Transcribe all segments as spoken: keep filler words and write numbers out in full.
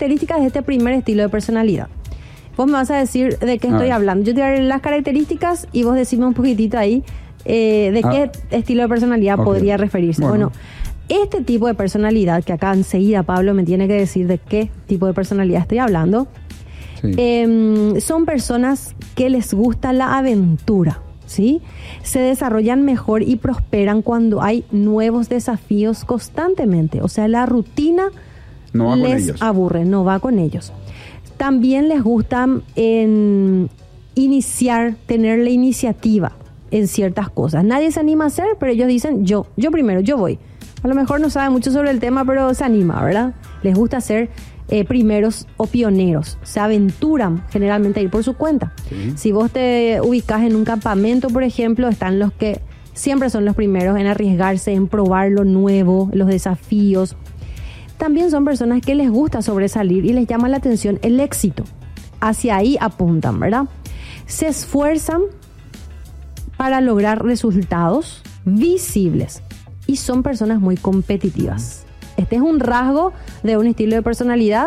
características de este primer estilo de personalidad. Vos me vas a decir de qué estoy hablando. Yo te daré las características y vos decime un poquitito ahí eh, de ah. qué estilo de personalidad okay. podría referirse. Bueno. bueno, este tipo de personalidad, que acá enseguida Pablo me tiene que decir de qué tipo de personalidad estoy hablando, sí. eh, son personas que les gusta la aventura, ¿sí? Se desarrollan mejor y prosperan cuando hay nuevos desafíos constantemente. O sea, la rutina no les aburre, no va con ellos. También les gusta en iniciar, tener la iniciativa en ciertas cosas. Nadie se anima a hacer, pero ellos dicen yo, yo primero, yo voy. A lo mejor no saben mucho sobre el tema, pero se anima, ¿verdad? Les gusta ser eh, primeros o pioneros. Se aventuran generalmente a ir por su cuenta. Sí. Si vos te ubicás en un campamento, por ejemplo, están los que siempre son los primeros en arriesgarse, en probar lo nuevo, los desafíos. También son personas que les gusta sobresalir y les llama la atención el éxito. Hacia ahí apuntan, ¿verdad? Se esfuerzan para lograr resultados visibles y son personas muy competitivas. Este es un rasgo de un estilo de personalidad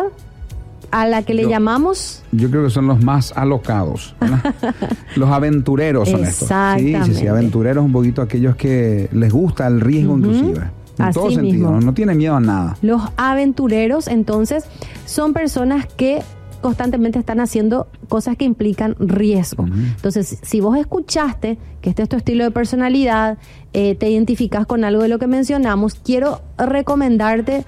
a la que le yo, llamamos... Yo creo que son los más alocados, ¿verdad? Los aventureros son estos. Exactamente. Sí, sí, sí, aventureros un poquito aquellos que les gusta el riesgo uh-huh. inclusive. En Así todo sentido, mismo. No tienen miedo a nada. Los aventureros, entonces, son personas que constantemente están haciendo cosas que implican riesgo. Uh-huh. Entonces, si vos escuchaste que este es tu estilo de personalidad, eh, te identificas con algo de lo que mencionamos, quiero recomendarte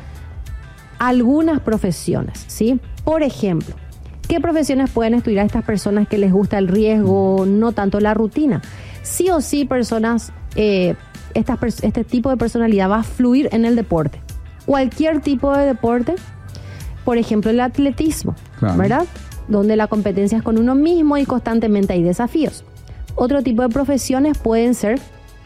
algunas profesiones, ¿sí? Por ejemplo, ¿qué profesiones pueden estudiar estas personas que les gusta el riesgo, no tanto la rutina? Sí o sí, personas... Eh, Esta, este tipo de personalidad va a fluir en el deporte. Cualquier tipo de deporte, por ejemplo el atletismo, claro. ¿verdad? Donde la competencia es con uno mismo y constantemente hay desafíos. Otro tipo de profesiones pueden ser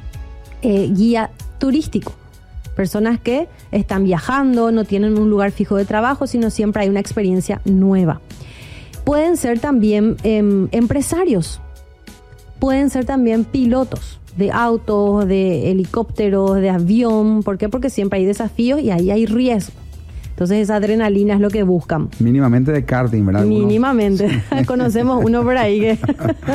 eh, guía turístico. Personas que están viajando, no tienen un lugar fijo de trabajo, sino siempre hay una experiencia nueva. Pueden ser también eh, empresarios. Pueden ser también pilotos de autos, de helicópteros, de avión. ¿Por qué? Porque siempre hay desafíos y ahí hay riesgo. Entonces esa adrenalina es lo que buscan. Mínimamente de karting, ¿verdad? Mínimamente. Conocemos uno por ahí que,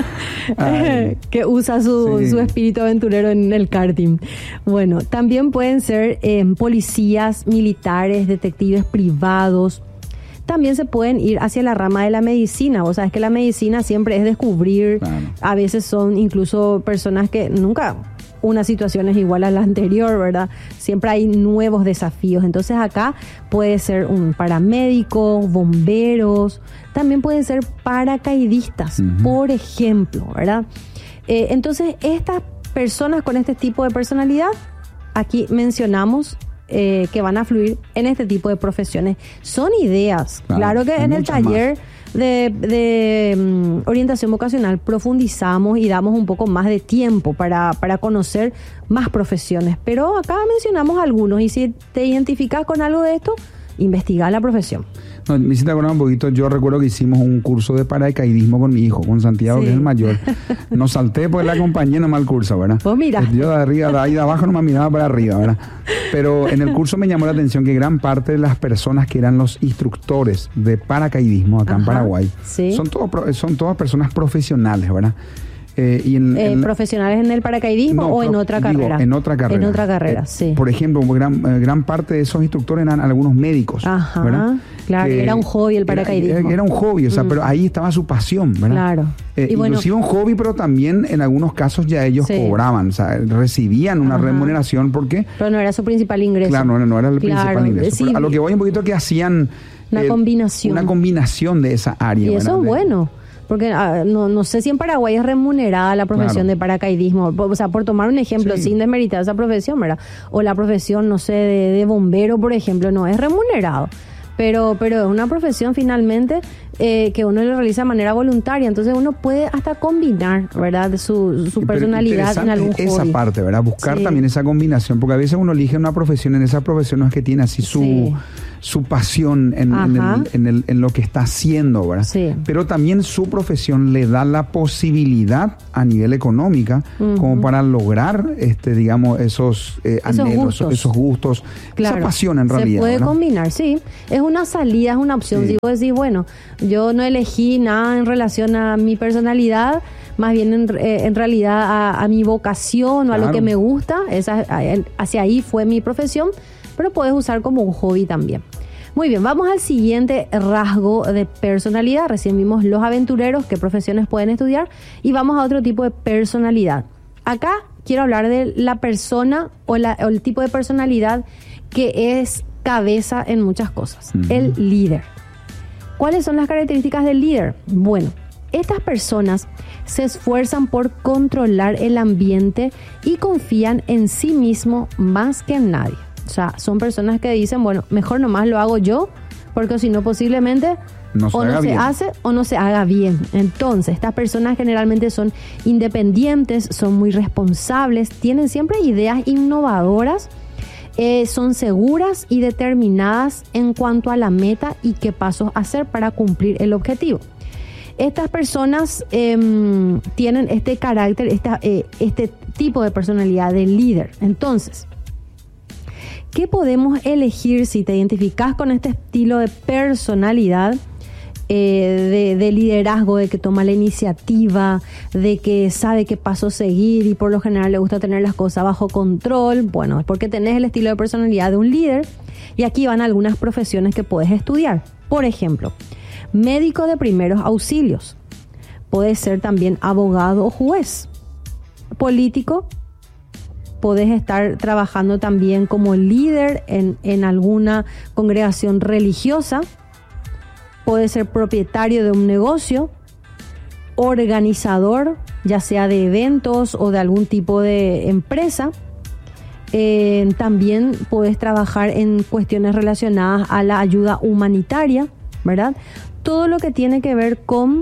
que usa su, sí. su espíritu aventurero en el karting. Bueno, también pueden ser eh, policías, militares, detectives privados. También se pueden ir hacia la rama de la medicina. Vos sabés que la medicina siempre es descubrir. Claro. A veces son incluso personas que nunca una situación es igual a la anterior, ¿verdad? Siempre hay nuevos desafíos. Entonces acá puede ser un paramédico, bomberos. También pueden ser paracaidistas, uh-huh. por ejemplo, ¿verdad? Eh, entonces estas personas con este tipo de personalidad, aquí mencionamos... Eh, que van a fluir en este tipo de profesiones. Son ideas. Claro, claro que en el taller de, de um, orientación vocacional profundizamos y damos un poco más de tiempo para, para conocer más profesiones. Pero acá mencionamos algunos y si te identificas con algo de esto, investiga la profesión. No, me hiciste acordar un poquito. Yo recuerdo que hicimos un curso de paracaidismo con mi hijo, con Santiago, sí. que es el mayor. No salté porque la acompañé nomás al curso, ¿verdad? Pues mira. Yo de arriba, de ahí de abajo nomás miraba para arriba, ¿verdad? Pero en el curso me llamó la atención que gran parte de las personas que eran los instructores de paracaidismo acá Ajá, en Paraguay ¿sí? son, todo, son todas personas profesionales, ¿verdad? Eh, y en, eh, en ¿Profesionales en el paracaidismo no, o en otra digo, carrera? En otra carrera. En otra carrera, eh, sí. Por ejemplo, gran, eh, gran parte de esos instructores eran algunos médicos, Ajá, ¿verdad? Claro, que era un hobby el paracaidismo. Era, era un hobby, o sea, mm. pero ahí estaba su pasión, ¿verdad? Claro. Eh, y inclusive bueno, un hobby, pero también en algunos casos ya ellos sí. cobraban, o sea, recibían una Ajá. remuneración porque... Pero no era su principal ingreso. Claro, no, no era el claro, principal ingreso. Sí. Pero a lo que voy un poquito que hacían... Una eh, combinación. Una combinación de esa área. Y eso ¿verdad? es bueno. Porque uh, no, no sé si en Paraguay es remunerada la profesión claro. de paracaidismo. O sea, por tomar un ejemplo, sí. sin desmeritar esa profesión, ¿verdad? O la profesión, no sé, de, de bombero, por ejemplo, no es remunerado. Pero, pero es una profesión finalmente eh, que uno lo realiza de manera voluntaria. Entonces uno puede hasta combinar, ¿verdad? Su, su personalidad en algún hobby. Esa parte, ¿verdad? Buscar sí. también esa combinación. Porque a veces uno elige una profesión, en esa profesión no es que tiene así su... Sí. su pasión en, en, el, en, el, en lo que está haciendo, ¿verdad? Sí. Pero también su profesión le da la posibilidad a nivel económica uh-huh. como para lograr, este, digamos, esos, eh, esos anhelos, gustos, esos gustos claro. esa pasión en realidad. Se puede, ¿no?, combinar, sí. Es una salida, es una opción. Sí. Si vos decís, bueno, yo no elegí nada en relación a mi personalidad, más bien en, eh, en realidad a, a mi vocación o claro. a lo que me gusta, esa, hacia ahí fue mi profesión, pero puedes usar como un hobby también. Muy bien, vamos al siguiente rasgo de personalidad. Recién vimos los aventureros, qué profesiones pueden estudiar, y vamos a otro tipo de personalidad. Acá quiero hablar de la persona o, la, o el tipo de personalidad que es cabeza en muchas cosas, uh-huh. el líder. ¿Cuáles son las características del líder? Bueno, estas personas se esfuerzan por controlar el ambiente y confían en sí mismo más que en nadie. O sea, son personas que dicen, bueno, mejor nomás lo hago yo, porque si no posiblemente no o no se bien. hace o no se haga bien. Entonces, estas personas generalmente son independientes, son muy responsables, tienen siempre ideas innovadoras, eh, son seguras y determinadas en cuanto a la meta y qué pasos hacer para cumplir el objetivo. Estas personas eh, tienen este carácter, esta, eh, este tipo de personalidad de líder. Entonces, ¿qué podemos elegir si te identificas con este estilo de personalidad, eh, de, de liderazgo, de que toma la iniciativa, de que sabe qué paso seguir y por lo general le gusta tener las cosas bajo control? Bueno, es porque tenés el estilo de personalidad de un líder, y aquí van algunas profesiones que puedes estudiar. Por ejemplo, médico de primeros auxilios. Puede ser también abogado o juez. Político. Podés estar trabajando también como líder en, en alguna congregación religiosa. Puedes ser propietario de un negocio. Organizador, ya sea de eventos o de algún tipo de empresa. Eh, también puedes trabajar en cuestiones relacionadas a la ayuda humanitaria, ¿verdad? Todo lo que tiene que ver con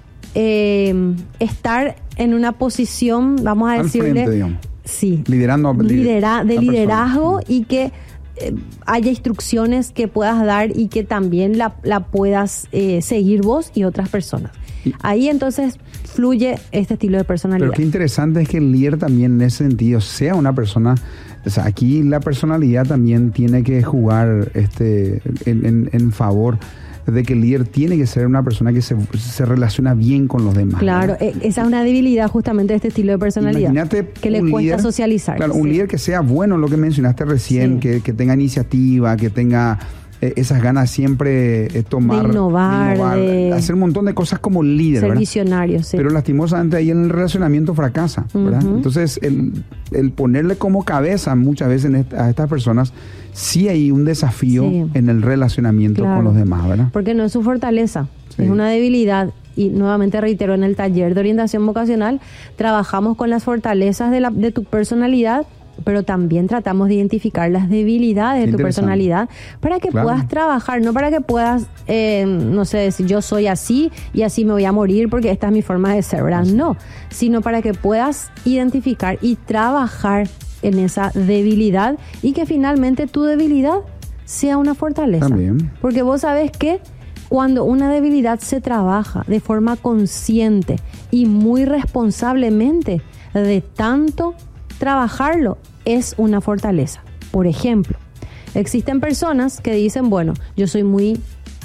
eh, estar en una posición, vamos a al decirle, frente, digamos. Sí, liderando lidera, de liderazgo persona. Y que eh, haya instrucciones que puedas dar y que también la, la puedas eh, seguir vos y otras personas. Y, ahí entonces fluye este estilo de personalidad. Pero qué interesante es que el líder también en ese sentido sea una persona, o sea, aquí la personalidad también tiene que jugar este en, en, en favor de que el líder tiene que ser una persona que se, se relaciona bien con los demás. Claro, ¿no? Esa es una debilidad justamente de este estilo de personalidad. Imagínate que le cuesta líder, socializar. Claro, sí. un líder que sea bueno, lo que mencionaste recién, sí. que, que tenga iniciativa, que tenga eh, esas ganas siempre eh, tomar, de innovar, de innovar de hacer un montón de cosas como líder, ser ¿verdad? Visionario, sí. Pero lastimosamente ahí en el relacionamiento fracasa, ¿verdad? Uh-huh. Entonces, el, el ponerle como cabeza muchas veces en esta, a estas personas, sí hay un desafío sí. en el relacionamiento claro. con los demás, ¿verdad? Porque no es su fortaleza, sí. es una debilidad. Y nuevamente reitero, en el taller de orientación vocacional trabajamos con las fortalezas de, la, de tu personalidad, pero también tratamos de identificar las debilidades de tu personalidad para que claro. puedas trabajar, no para que puedas, eh, no sé, decir yo soy así y así me voy a morir porque esta es mi forma de ser, ¿verdad? No, sino para que puedas identificar y trabajar en esa debilidad y que finalmente tu debilidad sea una fortaleza. También. Porque vos sabés que cuando una debilidad se trabaja de forma consciente y muy responsablemente, de tanto trabajarlo, es una fortaleza. Por ejemplo, existen personas que dicen, bueno, yo soy muy,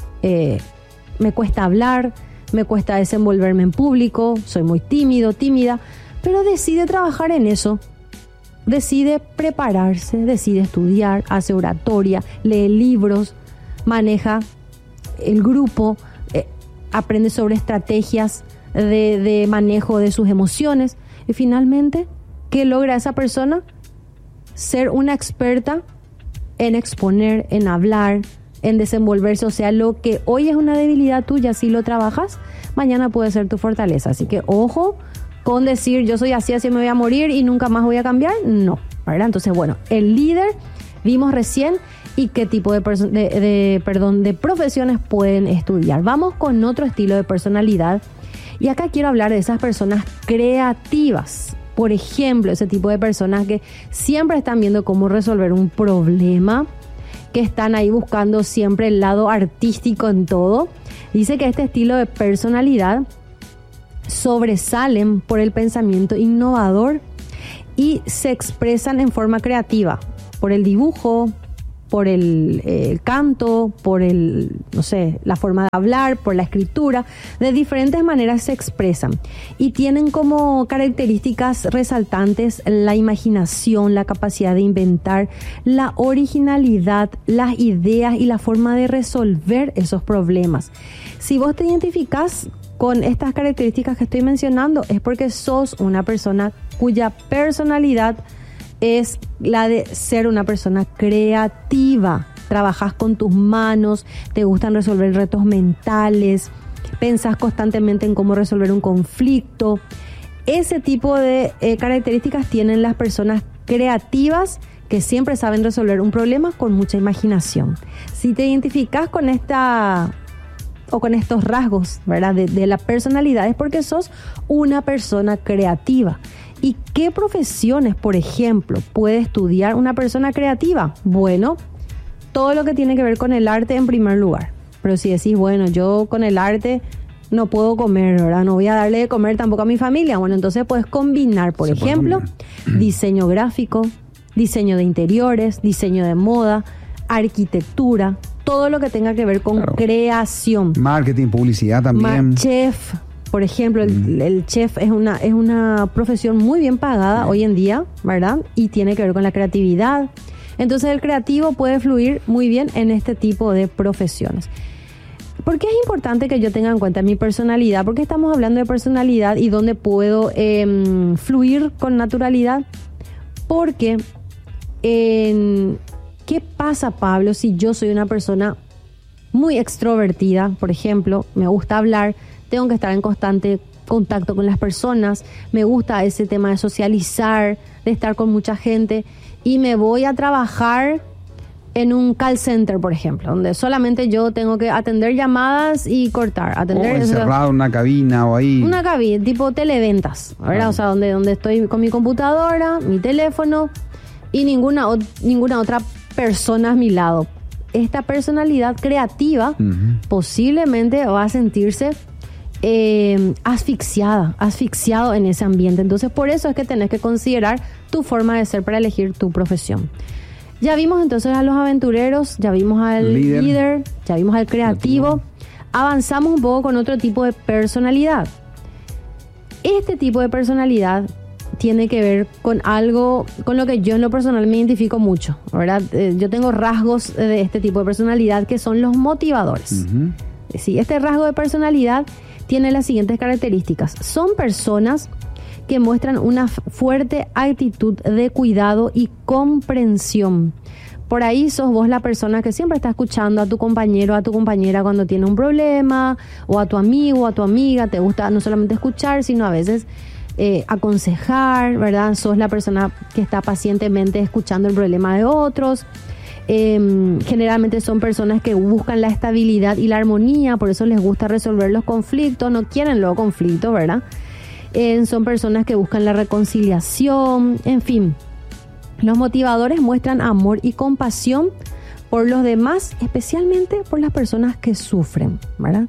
eh, me cuesta hablar, me cuesta desenvolverme en público, soy muy tímido, tímida, pero decide trabajar en eso. Decide prepararse, decide estudiar, hace oratoria, lee libros, maneja el grupo, eh, aprende sobre estrategias de, de manejo de sus emociones y finalmente, ¿qué logra esa persona? Ser una experta en exponer, en hablar, en desenvolverse. O sea, lo que hoy es una debilidad tuya, si lo trabajas, mañana puede ser tu fortaleza. Así que ojo con decir yo soy así, así me voy a morir y nunca más voy a cambiar. No, ¿verdad? Entonces, bueno, el líder vimos recién y qué tipo de, perso- de, de, perdón, de profesiones pueden estudiar. Vamos con otro estilo de personalidad y acá quiero hablar de esas personas creativas. Por ejemplo, ese tipo de personas que siempre están viendo cómo resolver un problema, que están ahí buscando siempre el lado artístico en todo. Dice que este estilo de personalidad sobresalen por el pensamiento innovador y se expresan en forma creativa, por el dibujo, por el, eh, el canto, por el, no sé, la forma de hablar, por la escritura. De diferentes maneras se expresan y tienen como características resaltantes la imaginación, la capacidad de inventar, la originalidad, las ideas y la forma de resolver esos problemas. Si vos te identificás con estas características que estoy mencionando, es porque sos una persona cuya personalidad es la de ser una persona creativa. Trabajas con tus manos, te gustan resolver retos mentales, pensás constantemente en cómo resolver un conflicto. Ese tipo de eh, características tienen las personas creativas que siempre saben resolver un problema con mucha imaginación. Si te identificas con esta o con estos rasgos, ¿verdad?, de, de la personalidad, es porque sos una persona creativa. ¿Y qué profesiones, por ejemplo, puede estudiar una persona creativa? Bueno, todo lo que tiene que ver con el arte en primer lugar. Pero si decís, bueno, yo con el arte no puedo comer, ¿verdad? No voy a darle de comer tampoco a mi familia. Bueno, entonces puedes combinar, por ejemplo, diseño gráfico, diseño de interiores, diseño de moda, arquitectura, todo lo que tenga que ver con claro. creación. Marketing, publicidad también. Ma- chef. Por ejemplo, el, mm. el chef es una, es una profesión muy bien pagada sí. hoy en día, ¿verdad? Y tiene que ver con la creatividad. Entonces el creativo puede fluir muy bien en este tipo de profesiones. ¿Por qué es importante que yo tenga en cuenta mi personalidad? Porque estamos hablando de personalidad y dónde puedo eh, fluir con naturalidad. Porque, eh, ¿qué pasa, Pablo, si yo soy una persona muy extrovertida? Por ejemplo, me gusta hablar, tengo que estar en constante contacto con las personas, me gusta ese tema de socializar, de estar con mucha gente, y me voy a trabajar en un call center, por ejemplo, donde solamente yo tengo que atender llamadas y cortar. Atender, o encerrado en una cabina o ahí. Una cabina, tipo televentas, ¿verdad? Ah. O sea, donde, donde estoy con mi computadora, mi teléfono y ninguna, o, ninguna otra persona a mi lado. Esta personalidad creativa uh-huh. posiblemente va a sentirse Eh, asfixiada, asfixiado en ese ambiente. Entonces, por eso es que tenés que considerar tu forma de ser para elegir tu profesión. Ya vimos entonces a los aventureros, ya vimos al líder, líder ya vimos al creativo. Avanzamos un poco con otro tipo de personalidad. Este tipo de personalidad tiene que ver con algo con lo que yo en lo personal me identifico mucho, ¿verdad? Eh, yo tengo rasgos de este tipo de personalidad que son los motivadores. Uh-huh. Sí, este rasgo de personalidad tiene las siguientes características. Son personas que muestran una fuerte actitud de cuidado y comprensión. Por ahí sos vos la persona que siempre está escuchando a tu compañero, a tu compañera cuando tiene un problema, o a tu amigo, o a tu amiga. Te gusta no solamente escuchar, sino a veces eh, aconsejar, ¿verdad? Sos la persona que está pacientemente escuchando el problema de otros. Eh, generalmente son personas que buscan la estabilidad y la armonía, por eso les gusta resolver los conflictos, no quieren los conflictos, ¿verdad? Eh, son personas que buscan la reconciliación, en fin. Los motivadores muestran amor y compasión por los demás, especialmente por las personas que sufren, ¿verdad?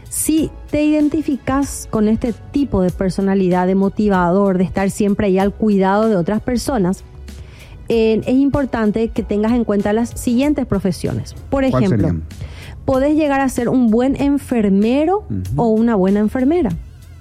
Si te identificas con este tipo de personalidad, de motivador, de estar siempre ahí al cuidado de otras personas, Eh, es importante que tengas en cuenta las siguientes profesiones. Por ejemplo, podés llegar a ser un buen enfermero uh-huh. o una buena enfermera.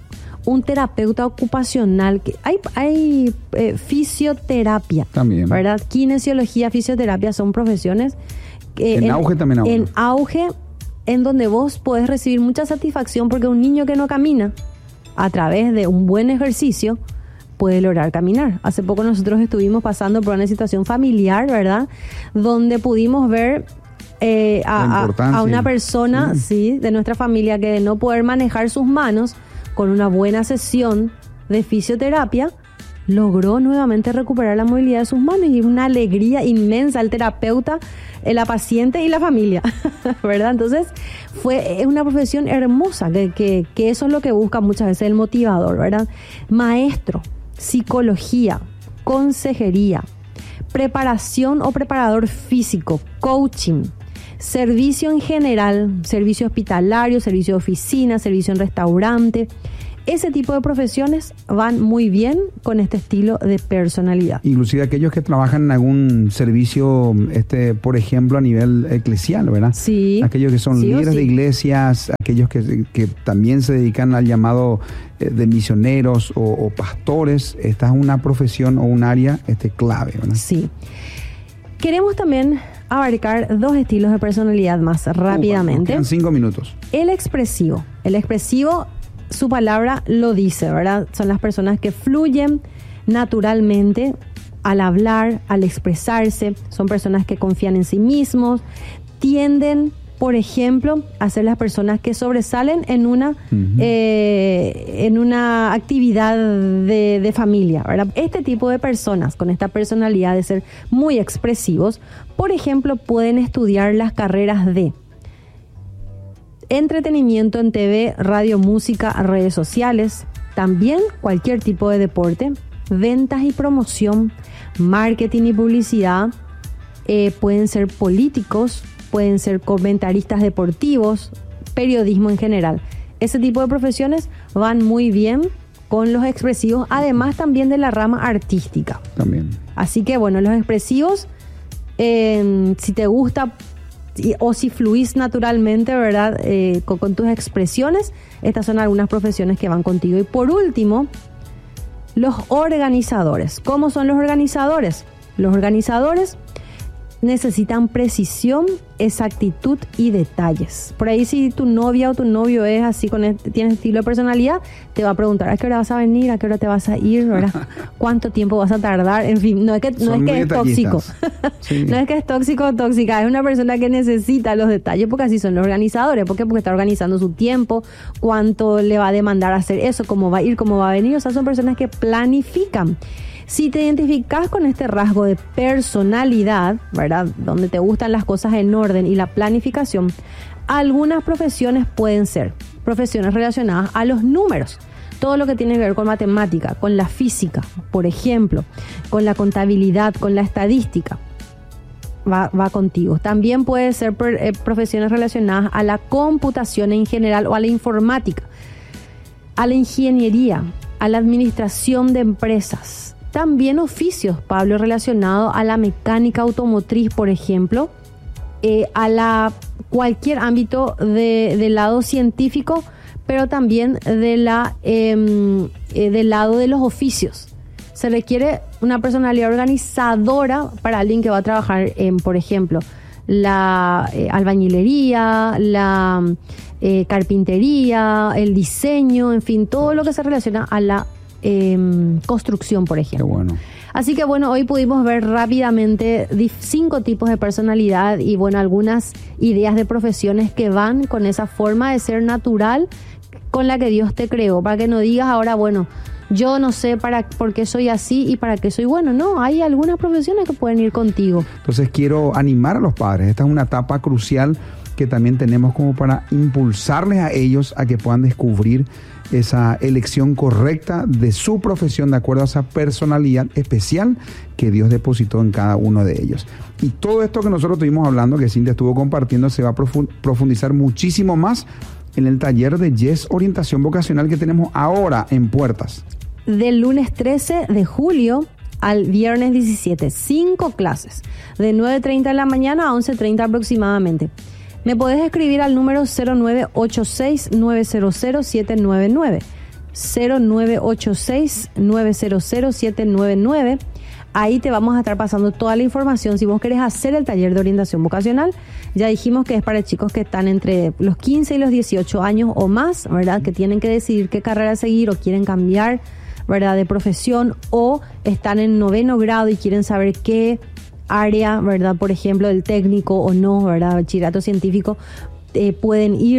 Un terapeuta ocupacional. Que hay hay eh, fisioterapia. También. ¿Verdad? Kinesiología, fisioterapia son profesiones que en, en auge también ahora. En auge, en donde vos podés recibir mucha satisfacción porque un niño que no camina, a través de un buen ejercicio, puede lograr caminar. Hace poco nosotros estuvimos pasando por una situación familiar, ¿verdad? Donde pudimos ver eh, a, a, a una persona sí. sí, de nuestra familia que de no poder manejar sus manos, con una buena sesión de fisioterapia, logró nuevamente recuperar la movilidad de sus manos, y una alegría inmensa al terapeuta, la paciente y la familia, ¿verdad? Entonces, fue una profesión hermosa, que, que, que eso es lo que busca muchas veces el motivador, ¿verdad? Maestro, psicología, consejería, preparación o preparador físico, coaching, servicio en general, servicio hospitalario, servicio de oficina, servicio en restaurante. Ese tipo de profesiones van muy bien con este estilo de personalidad. Inclusive aquellos que trabajan en algún servicio, este, por ejemplo, a nivel eclesial, ¿verdad? Sí. Aquellos que son sí líderes sí. de iglesias, aquellos que, que también se dedican al llamado eh, de misioneros o, o pastores. Esta es una profesión o un área este, clave, ¿verdad? Sí. Queremos también abarcar dos estilos de personalidad más rápidamente. Uh, quedan cinco minutos. El expresivo. El expresivo, su palabra lo dice, ¿verdad? Son las personas que fluyen naturalmente al hablar, al expresarse. Son personas que confían en sí mismos. Tienden, por ejemplo, a ser las personas que sobresalen en una, uh-huh. eh, en una actividad de, de familia, ¿verdad? Este tipo de personas con esta personalidad de ser muy expresivos, por ejemplo, pueden estudiar las carreras de entretenimiento en T V, radio, música, redes sociales, también cualquier tipo de deporte, ventas y promoción, marketing y publicidad, eh, pueden ser políticos, pueden ser comentaristas deportivos, periodismo en general. Ese tipo de profesiones van muy bien con los expresivos, además también de la rama artística. También. Así que bueno, los expresivos, eh, si te gusta o si fluís naturalmente, ¿verdad? Eh, con, con tus expresiones, estas son algunas profesiones que van contigo. Y por último, los organizadores. ¿Cómo son los organizadores? Los organizadores necesitan precisión, exactitud y detalles. Por ahí, si tu novia o tu novio es así, con este, tiene estilo de personalidad, te va a preguntar a qué hora vas a venir, a qué hora te vas a ir, ¿verdad? ¿Cuánto tiempo vas a tardar? En fin, no es que, no es, que es tóxico. Sí. No es que es tóxico o tóxica, es una persona que necesita los detalles, porque así son los organizadores. ¿Por qué? Porque está organizando su tiempo, cuánto le va a demandar hacer eso, cómo va a ir, cómo va a venir. O sea, son personas que planifican. Si te identificas con este rasgo de personalidad, ¿verdad? Donde te gustan las cosas en orden y la planificación, algunas profesiones pueden ser profesiones relacionadas a los números. Todo lo que tiene que ver con matemática, con la física, por ejemplo, con la contabilidad, con la estadística, va, va contigo. También puede ser eh, profesiones relacionadas a la computación en general o a la informática, a la ingeniería, a la administración de empresas. También oficios, Pablo, relacionados a la mecánica automotriz, por ejemplo, eh, a la cualquier ámbito de, del lado científico, pero también de la, eh, eh, del lado de los oficios. Se requiere una personalidad organizadora para alguien que va a trabajar en, por ejemplo, la eh, albañilería, la eh, carpintería, el diseño, en fin, todo lo que se relaciona a la Eh, construcción, por ejemplo. Qué bueno. Así que bueno, hoy pudimos ver rápidamente cinco tipos de personalidad y bueno, algunas ideas de profesiones que van con esa forma de ser natural con la que Dios te creó, para que no digas ahora, bueno, yo no sé para por qué soy así y para qué soy bueno. No, hay algunas profesiones que pueden ir contigo. Entonces quiero animar a los padres. Esta es una etapa crucial que también tenemos como para impulsarles a ellos a que puedan descubrir esa elección correcta de su profesión de acuerdo a esa personalidad especial que Dios depositó en cada uno de ellos. Y todo esto que nosotros estuvimos hablando, que Cintia estuvo compartiendo, se va a profundizar muchísimo más en el taller de Yes Orientación Vocacional que tenemos ahora en puertas. Del lunes trece de julio al viernes diecisiete, cinco clases, de nueve treinta de la mañana a once treinta aproximadamente. Me podés escribir al número cero nueve ocho seis, nueve cero cero, siete nueve nueve. cero nueve ocho seis, nueve cero cero, siete nueve nueve. Ahí te vamos a estar pasando toda la información. Si vos querés hacer el taller de orientación vocacional, ya dijimos que es para chicos que están entre los quince y los dieciocho años o más, ¿verdad? Que tienen que decidir qué carrera seguir o quieren cambiar, ¿verdad?, de profesión, o están en noveno grado y quieren saber qué área, ¿verdad?, por ejemplo, del técnico o no, ¿verdad?, bachillerato científico, eh, pueden ir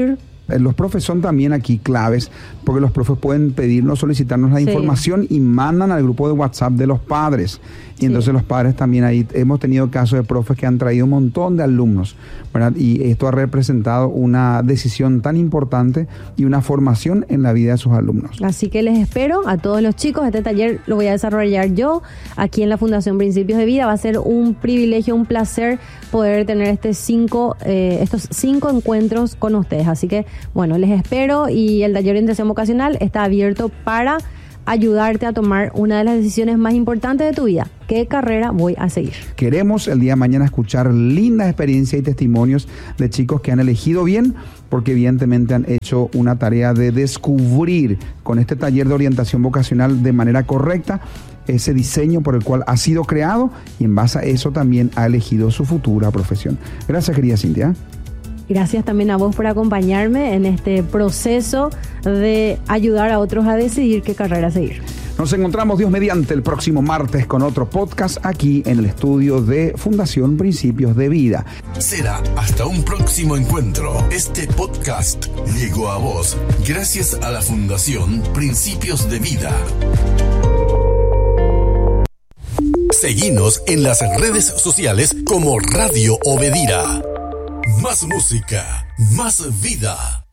Eh, los profes son también aquí claves, porque los profes pueden pedirnos, solicitarnos la sí. información y mandan al grupo de WhatsApp de los padres. Y sí. entonces los padres también ahí, hemos tenido casos de profes que han traído un montón de alumnos, ¿verdad? Y esto ha representado una decisión tan importante y una formación en la vida de sus alumnos. Así que les espero a todos los chicos. Este taller lo voy a desarrollar yo aquí en la Fundación Principios de Vida. Va a ser un privilegio, un placer poder tener este cinco, eh, estos cinco encuentros con ustedes. Así que, bueno, les espero, y el taller de orientación vocacional está abierto para ayudarte a tomar una de las decisiones más importantes de tu vida. ¿Qué carrera voy a seguir? Queremos el día de mañana escuchar lindas experiencias y testimonios de chicos que han elegido bien, porque evidentemente han hecho una tarea de descubrir con este taller de orientación vocacional de manera correcta ese diseño por el cual ha sido creado, y en base a eso también ha elegido su futura profesión. Gracias, querida Cintia. Gracias también a vos por acompañarme en este proceso de ayudar a otros a decidir qué carrera seguir. Nos encontramos, Dios mediante, el próximo martes con otro podcast aquí en el estudio de Fundación Principios de Vida. Será hasta un próximo encuentro. Este podcast llegó a vos gracias a la Fundación Principios de Vida. Seguinos en las redes sociales como Radio Obedira. Más música, más vida.